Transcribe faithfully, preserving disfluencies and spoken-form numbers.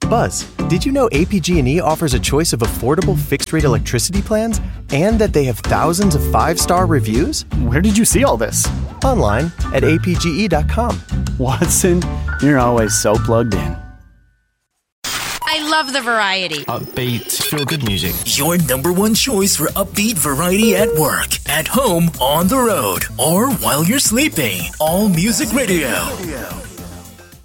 Buzz, did you know A P G and E offers a choice of affordable fixed-rate electricity plans and that they have thousands of five-star reviews? Where did you see all this? Online at A P G E dot com. Watson, you're always so plugged in. I love the variety. Upbeat, feel-good music. Your number one choice for upbeat variety at work, at home, on the road, or while you're sleeping. All Music Radio.